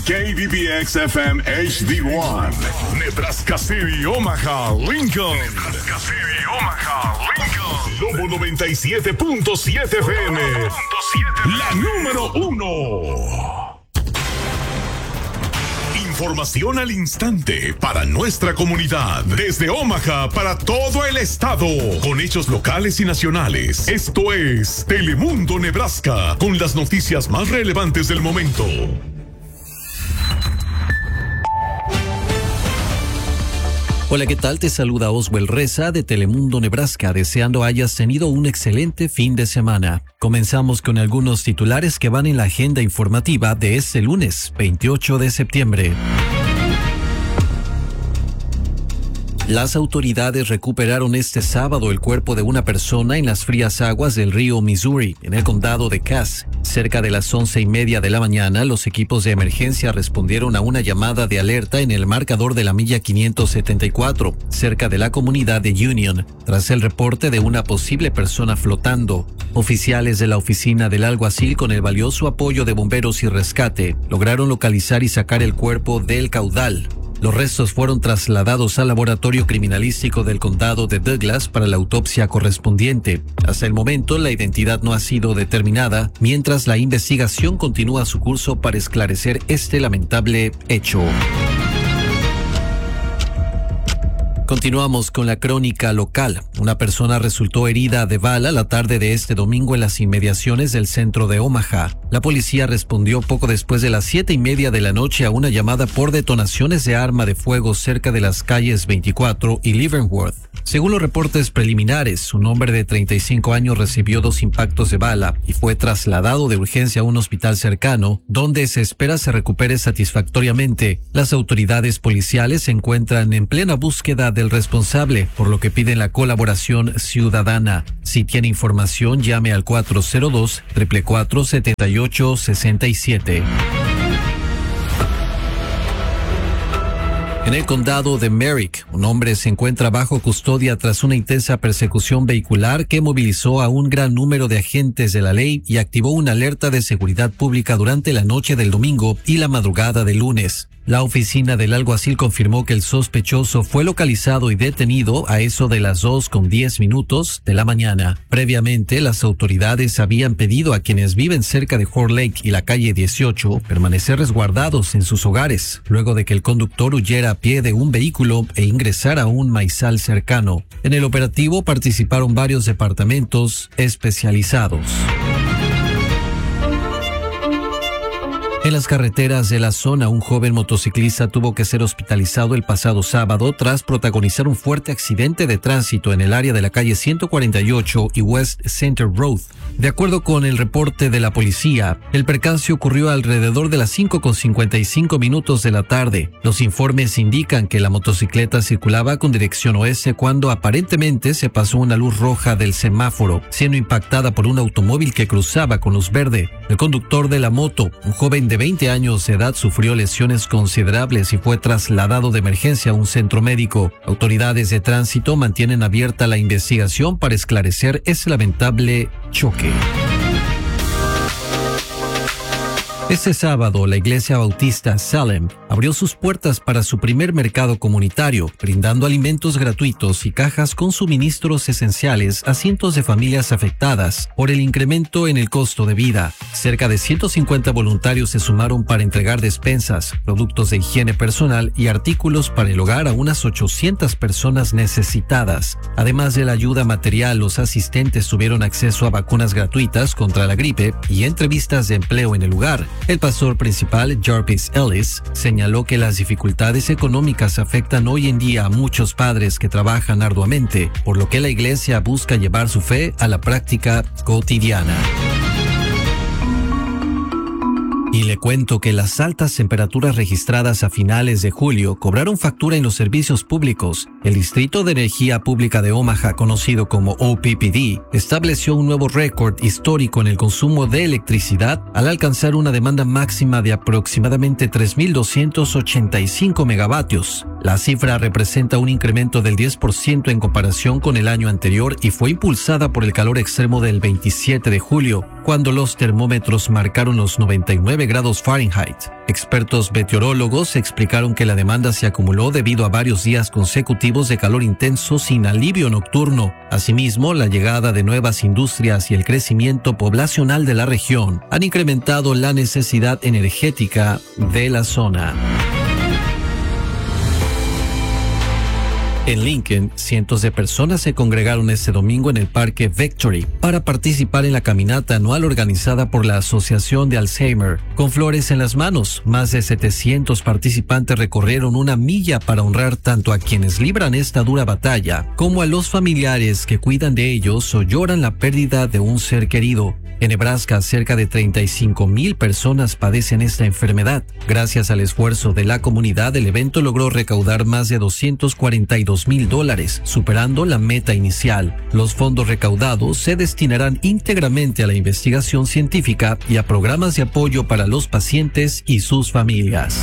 KBBX FM HD1, Nebraska City, Omaha, Lincoln. Nebraska City, Omaha, Lincoln. Lobo 97.7 FM, la número 1. Información al instante para nuestra comunidad. Desde Omaha para todo el estado. Con hechos locales y nacionales. Esto es Telemundo Nebraska. Con las noticias más relevantes del momento. Hola, ¿qué tal? Te saluda Oswald Reza de Telemundo Nebraska, deseando hayas tenido un excelente fin de semana. Comenzamos con algunos titulares que van en la agenda informativa de este lunes, 28 de septiembre. Las autoridades recuperaron este sábado el cuerpo de una persona en las frías aguas del río Missouri, en el condado de Cass. Cerca de las 11:30 de la mañana, los equipos de emergencia respondieron a una llamada de alerta en el marcador de la milla 574, cerca de la comunidad de Union, tras el reporte de una posible persona flotando. Oficiales de la oficina del alguacil, con el valioso apoyo de bomberos y rescate, lograron localizar y sacar el cuerpo del caudal. Los restos fueron trasladados al laboratorio criminalístico del condado de Douglas para la autopsia correspondiente. Hasta el momento, la identidad no ha sido determinada, mientras la investigación continúa su curso para esclarecer este lamentable hecho. Continuamos con la crónica local. Una persona resultó herida de bala la tarde de este domingo en las inmediaciones del centro de Omaha. La policía respondió poco después de las 7:30 de la noche a una llamada por detonaciones de arma de fuego cerca de las calles 24 y Leavenworth. Según los reportes preliminares, un hombre de 35 años recibió 2 impactos de bala y fue trasladado de urgencia a un hospital cercano, donde se espera se recupere satisfactoriamente. Las autoridades policiales se encuentran en plena búsqueda del responsable, por lo que piden la colaboración ciudadana. Si tiene información, llame al 402-444-7867. En el condado de Merrick, un hombre se encuentra bajo custodia tras una intensa persecución vehicular que movilizó a un gran número de agentes de la ley y activó una alerta de seguridad pública durante la noche del domingo y la madrugada del lunes. La oficina del alguacil confirmó que el sospechoso fue localizado y detenido a eso de las 2:10 de la mañana. Previamente, las autoridades habían pedido a quienes viven cerca de Horn Lake y la calle 18 permanecer resguardados en sus hogares, luego de que el conductor huyera a pie de un vehículo e ingresara a un maizal cercano. En el operativo participaron varios departamentos especializados. En las carreteras de la zona, un joven motociclista tuvo que ser hospitalizado el pasado sábado tras protagonizar un fuerte accidente de tránsito en el área de la calle 148 y West Center Road. De acuerdo con el reporte de la policía, el percance ocurrió alrededor de las 5:55 de la tarde. Los informes indican que la motocicleta circulaba con dirección oeste cuando aparentemente se pasó una luz roja del semáforo, siendo impactada por un automóvil que cruzaba con luz verde. El conductor de la moto, un joven de 20 años de edad, sufrió lesiones considerables y fue trasladado de emergencia a un centro médico. Autoridades de tránsito mantienen abierta la investigación para esclarecer ese lamentable choque. Este sábado, la Iglesia Bautista Salem abrió sus puertas para su primer mercado comunitario, brindando alimentos gratuitos y cajas con suministros esenciales a cientos de familias afectadas por el incremento en el costo de vida. Cerca de 150 voluntarios se sumaron para entregar despensas, productos de higiene personal y artículos para el hogar a unas 800 personas necesitadas. Además de la ayuda material, los asistentes tuvieron acceso a vacunas gratuitas contra la gripe y entrevistas de empleo en el lugar. El pastor principal, Jarvis Ellis, señaló que las dificultades económicas afectan hoy en día a muchos padres que trabajan arduamente, por lo que la iglesia busca llevar su fe a la práctica cotidiana. Y le cuento que las altas temperaturas registradas a finales de julio cobraron factura en los servicios públicos. El Distrito de Energía Pública de Omaha, conocido como OPPD, estableció un nuevo récord histórico en el consumo de electricidad al alcanzar una demanda máxima de aproximadamente 3.285 megavatios. La cifra representa un incremento del 10% en comparación con el año anterior y fue impulsada por el calor extremo del 27 de julio, cuando los termómetros marcaron los 99 grados Fahrenheit. Expertos meteorólogos explicaron que la demanda se acumuló debido a varios días consecutivos de calor intenso sin alivio nocturno. Asimismo, la llegada de nuevas industrias y el crecimiento poblacional de la región han incrementado la necesidad energética de la zona. En Lincoln, cientos de personas se congregaron este domingo en el Parque Victory para participar en la caminata anual organizada por la Asociación de Alzheimer. Con flores en las manos, más de 700 participantes recorrieron una milla para honrar tanto a quienes libran esta dura batalla como a los familiares que cuidan de ellos o lloran la pérdida de un ser querido. En Nebraska, cerca de 35,000 personas padecen esta enfermedad. Gracias al esfuerzo de la comunidad, el evento logró recaudar más de $242,000, superando la meta inicial. Los fondos recaudados se destinarán íntegramente a la investigación científica y a programas de apoyo para los pacientes y sus familias.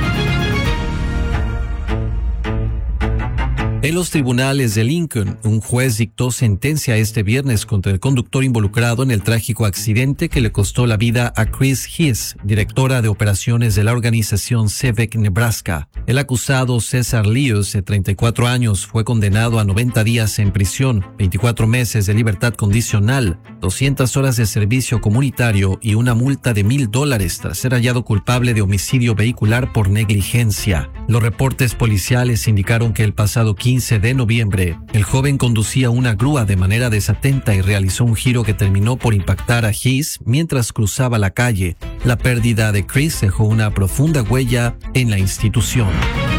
En los tribunales de Lincoln, un juez dictó sentencia este viernes contra el conductor involucrado en el trágico accidente que le costó la vida a Chris Hess, directora de operaciones de la organización CEVEC Nebraska. El acusado César Lewis, de 34 años, fue condenado a 90 días en prisión, 24 meses de libertad condicional, 200 horas de servicio comunitario y una multa de $1,000 tras ser hallado culpable de homicidio vehicular por negligencia. Los reportes policiales indicaron que el pasado 15 de noviembre, el joven conducía una grúa de manera desatenta y realizó un giro que terminó por impactar a Hess mientras cruzaba la calle. La pérdida de Chris dejó una profunda huella en la institución.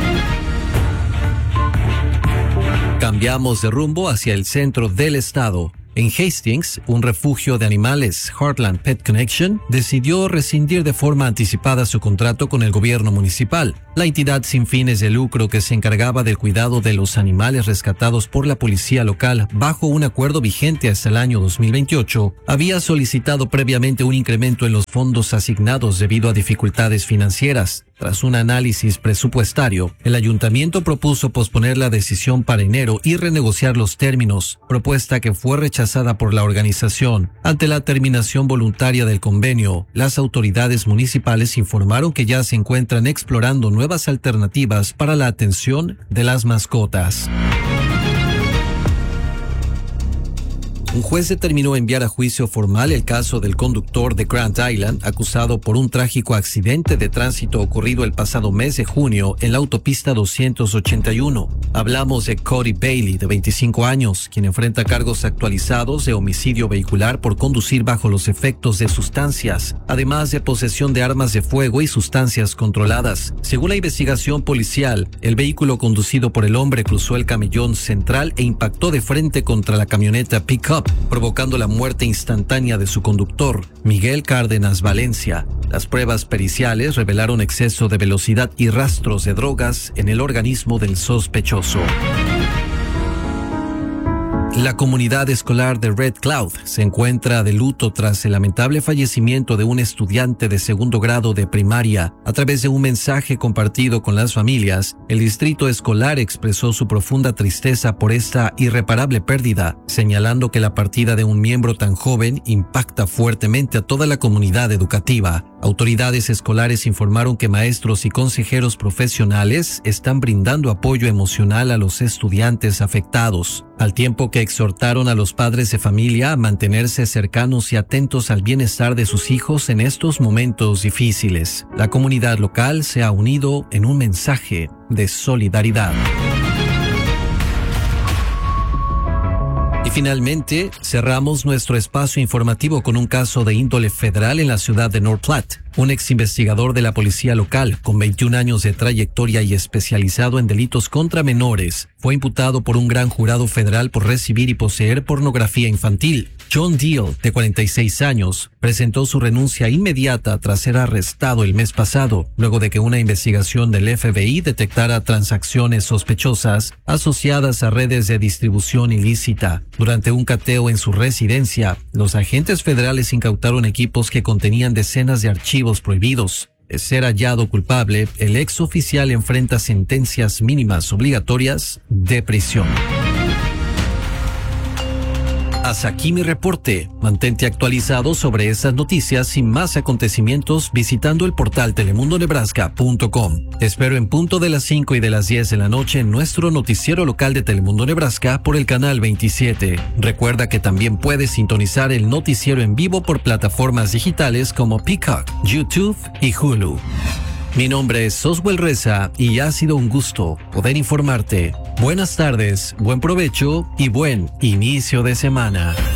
Cambiamos de rumbo hacia el centro del estado. En Hastings, un refugio de animales, Heartland Pet Connection, decidió rescindir de forma anticipada su contrato con el gobierno municipal. La entidad sin fines de lucro que se encargaba del cuidado de los animales rescatados por la policía local bajo un acuerdo vigente hasta el año 2028, había solicitado previamente un incremento en los fondos asignados debido a dificultades financieras. Tras un análisis presupuestario, el ayuntamiento propuso posponer la decisión para enero y renegociar los términos, propuesta que fue rechazada por la organización. Ante la terminación voluntaria del convenio, las autoridades municipales informaron que ya se encuentran explorando nuevas alternativas para la atención de las mascotas. Un juez determinó enviar a juicio formal el caso del conductor de Grand Island, acusado por un trágico accidente de tránsito ocurrido el pasado mes de junio en la autopista 281. Hablamos de Cody Bailey, de 25 años, quien enfrenta cargos actualizados de homicidio vehicular por conducir bajo los efectos de sustancias, además de posesión de armas de fuego y sustancias controladas. Según la investigación policial, el vehículo conducido por el hombre cruzó el camellón central e impactó de frente contra la camioneta pick-up, provocando la muerte instantánea de su conductor, Miguel Cárdenas Valencia. Las pruebas periciales revelaron exceso de velocidad y rastros de drogas en el organismo del sospechoso. La comunidad escolar de Red Cloud se encuentra de luto tras el lamentable fallecimiento de un estudiante de segundo grado de primaria. A través de un mensaje compartido con las familias, el distrito escolar expresó su profunda tristeza por esta irreparable pérdida, señalando que la partida de un miembro tan joven impacta fuertemente a toda la comunidad educativa. Autoridades escolares informaron que maestros y consejeros profesionales están brindando apoyo emocional a los estudiantes afectados, al tiempo que exhortaron a los padres de familia a mantenerse cercanos y atentos al bienestar de sus hijos en estos momentos difíciles. La comunidad local se ha unido en un mensaje de solidaridad. Y finalmente, cerramos nuestro espacio informativo con un caso de índole federal en la ciudad de North Platte. Un ex investigador de la policía local, con 21 años de trayectoria y especializado en delitos contra menores, fue imputado por un gran jurado federal por recibir y poseer pornografía infantil. John Deal, de 46 años, presentó su renuncia inmediata tras ser arrestado el mes pasado, luego de que una investigación del FBI detectara transacciones sospechosas asociadas a redes de distribución ilícita. Durante un cateo en su residencia, los agentes federales incautaron equipos que contenían decenas de archivos prohibidos. De ser hallado culpable, el ex oficial enfrenta sentencias mínimas obligatorias de prisión. Hasta aquí mi reporte. Mantente actualizado sobre estas noticias y más acontecimientos visitando el portal telemundonebraska.com. Te espero en punto de las 5 y de las 10 de la noche en nuestro noticiero local de Telemundo Nebraska por el canal 27. Recuerda que también puedes sintonizar el noticiero en vivo por plataformas digitales como Peacock, YouTube y Hulu. Mi nombre es Oswald Reza y ha sido un gusto poder informarte. Buenas tardes, buen provecho y buen inicio de semana.